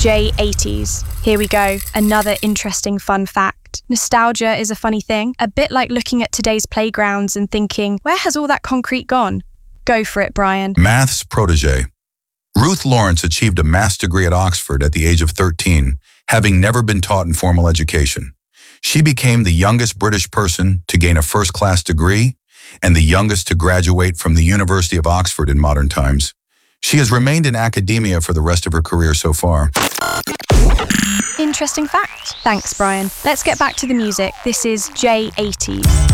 J80s. Here we go, another interesting fun fact. Nostalgia is a funny thing, a bit like looking at today's playgrounds and thinking, where has all that concrete gone? Go for it, Brian. Maths protege. Ruth Lawrence achieved a maths degree at Oxford at the age of 13, having never been taught in formal education. She became the youngest British person to gain a first-class degree and the youngest to graduate from the University of Oxford in modern times. She has remained in academia for the rest of her career so far. Interesting fact. Thanks, Brian. Let's get back to the music. This is J80s.